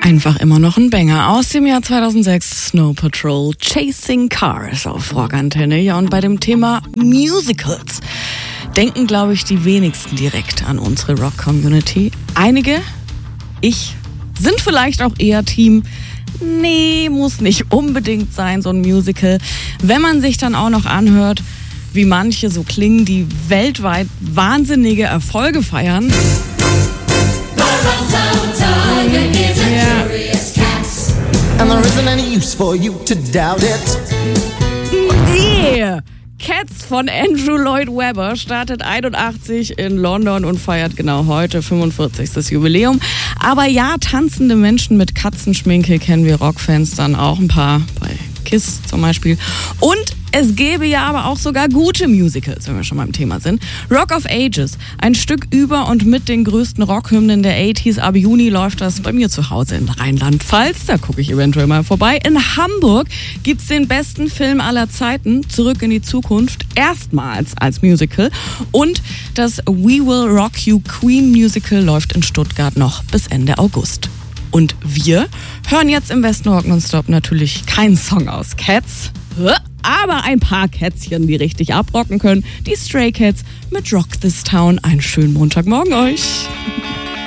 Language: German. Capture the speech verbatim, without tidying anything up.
Einfach immer noch ein Banger aus dem Jahr zweitausendsechs, Snow Patrol, Chasing Cars auf Rockantenne. Ja, und bei dem Thema Musicals denken, glaube ich, die wenigsten direkt an unsere Rock-Community. Einige, ich, sind vielleicht auch eher Team, nee, muss nicht unbedingt sein, so ein Musical. Wenn man sich dann auch noch anhört, wie manche so klingen, die weltweit wahnsinnige Erfolge feiern. And there isn't any use for you to doubt it. Yeah. Cats von Andrew Lloyd Webber startet einundachtzig in London und feiert genau heute fünfundvierzigstes Jubiläum. Aber ja, tanzende Menschen mit Katzenschminke kennen wir Rockfans dann auch ein paar, bei Kiss zum Beispiel. Und es gäbe ja aber auch sogar gute Musicals, wenn wir schon beim Thema sind. Rock of Ages, ein Stück über und mit den größten Rockhymnen der achtziger. Ab Juni läuft das bei mir zu Hause in Rheinland-Pfalz. Da gucke ich eventuell mal vorbei. In Hamburg gibt's den besten Film aller Zeiten, Zurück in die Zukunft, erstmals als Musical. Und das We Will Rock You Queen Musical läuft in Stuttgart noch bis Ende August. Und wir hören jetzt im Westen-Rock nonstop natürlich keinen Song aus Cats, aber ein paar Kätzchen, die richtig abrocken können. Die Stray Cats mit Rock This Town. Einen schönen Montagmorgen euch.